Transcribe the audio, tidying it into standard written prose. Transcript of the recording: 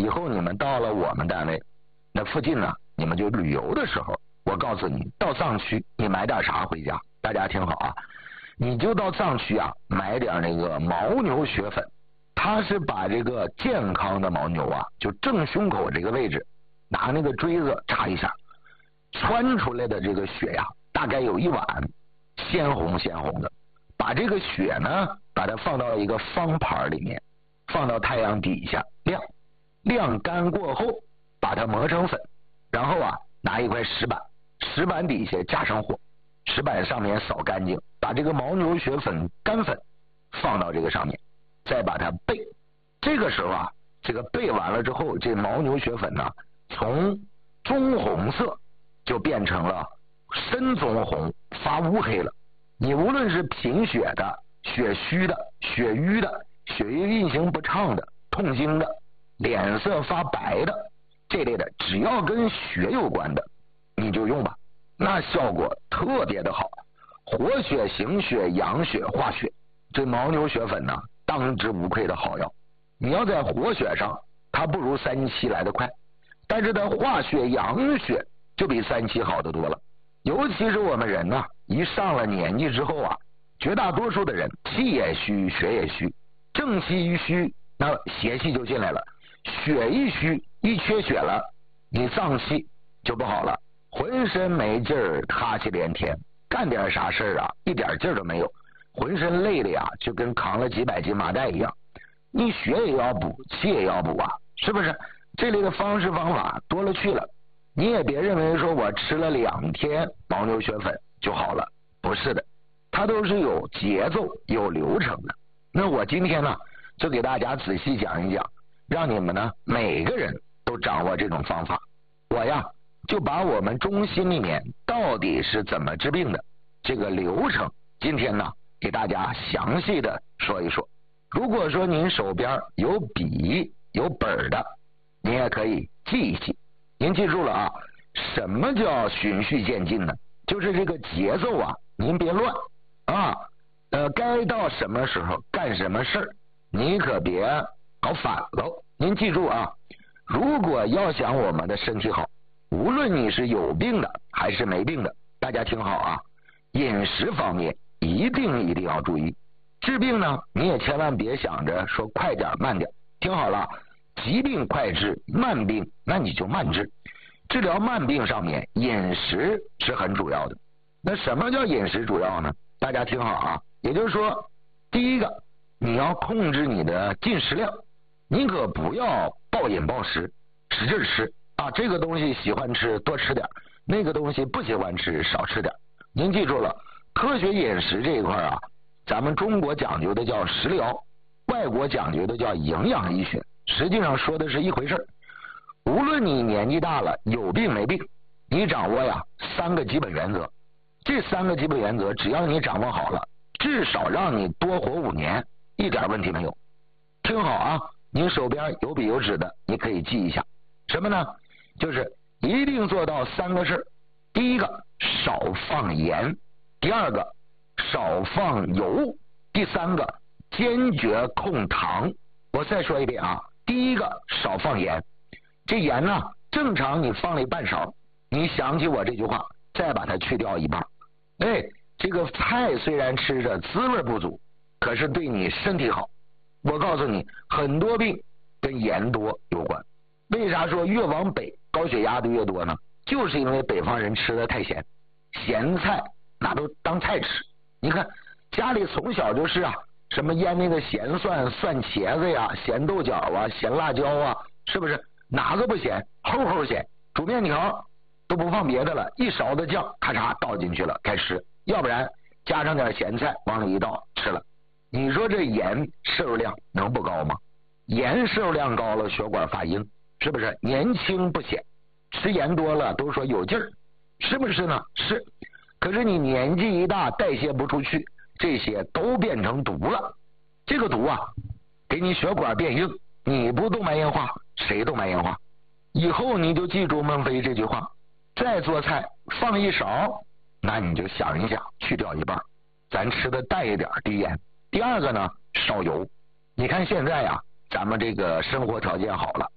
以后你们到了我们单位那附近呢，你们就旅游的时候，我告诉你，到藏区你买点啥回家？大家听好啊，你就到藏区啊，买点那个牦牛血粉。它是把这个健康的牦牛啊，就正胸口这个位置，拿那个锥子扎一下，穿出来的这个血呀，大概有一碗，鲜红鲜红的。把这个血呢，把它放到一个方盘里面，放到太阳底下晾，晾干过后，把它磨成粉，然后啊，拿一块石板，石板底下加上火，石板上面扫干净，把这个牦牛血粉干粉放到这个上面，再把它焙。这个时候啊，这个焙完了之后，这牦牛血粉呢，从棕红色就变成了深棕红，发乌黑了。你无论是贫血的、血虚的、血瘀的、血液运行不畅的、痛经的、脸色发白的这类的，只要跟血有关的，你就用吧，那效果特别的好，活血、行血、养血、化血。这牦牛血粉呢，当之无愧的好药。你要在活血上，它不如三七来得快，但是在化血、养血就比三七好得多了。尤其是我们人呢，一上了年纪之后啊，绝大多数的人气也虚，血也虚，正气一虚，那邪气就进来了，血一虚，一缺血了，你脏气就不好了，浑身没劲儿，哈气连天，干点啥事儿啊，一点劲儿都没有，浑身累的呀，就跟扛了几百斤麻袋一样。你血也要补，气也要补啊，是不是？这类的方式方法多了去了。你也别认为说我吃了2天牦牛血粉就好了，不是的，它都是有节奏、有流程的。那我今天呢，就给大家仔细讲一讲，让你们呢每个人都掌握这种方法。我呀，就把我们中心里面到底是怎么治病的这个流程，今天呢给大家详细的说一说。如果说您手边有笔有本的，您也可以记一记。您记住了啊，什么叫循序渐进呢？就是这个节奏啊，您别乱啊。该到什么时候干什么事儿，你可别搞反了。您记住啊，如果要想我们的身体好，无论你是有病的还是没病的，大家听好啊，饮食方面一定要注意。治病呢，你也千万别想着说快点慢点，听好了。疾病快治，慢病那你就慢治。治疗慢病上面，饮食是很主要的。那什么叫饮食主要呢？大家听好啊，也就是说，第一个，你要控制你的进食量，你可不要暴饮暴食，使劲吃啊。这个东西喜欢吃多吃点，那个东西不喜欢吃少吃点。您记住了，科学饮食这一块啊，咱们中国讲究的叫食疗，外国讲究的叫营养医学。实际上说的是一回事儿。无论你年纪大了有病没病，你掌握呀3个基本原则。这3个基本原则只要你掌握好了，至少让你多活5年，一点问题没有。听好啊，您手边有笔有纸的，你可以记一下。什么呢？就是一定做到3个事。第一个，少放盐；第二个，少放油；第三个，坚决控糖。我再说一遍啊，第一个，少放盐。这盐呢，正常你放了半勺，你想起我这句话，再把它去掉一半。哎，这个菜虽然吃着滋味不足，可是对你身体好。我告诉你，很多病跟盐多有关。为啥说越往北高血压的越多呢？就是因为北方人吃的太咸，咸菜那都当菜吃。你看家里从小就是啊，什么腌那个咸蒜、蒜茄子呀、咸豆角啊、咸辣椒啊，是不是？哪个不咸？齁齁咸。煮面条都不放别的了，一勺子酱咔嚓倒进去了，开吃。要不然加上点咸菜往里一倒吃了。你说这盐摄入量能不高吗？盐摄入量高了，血管发硬，是不是？年轻不显，吃盐多了都说有劲儿，是不是呢？是。可是你年纪一大，代谢不出去，这些都变成毒了。这个毒啊，给你血管变硬，你不动脉硬化，谁动脉硬化？以后你就记住孟非这句话，再做菜放一勺，那你就想一想，去掉一半，咱吃的淡一点，低盐。第二个呢，少油。你看现在呀，咱们这个生活条件好了，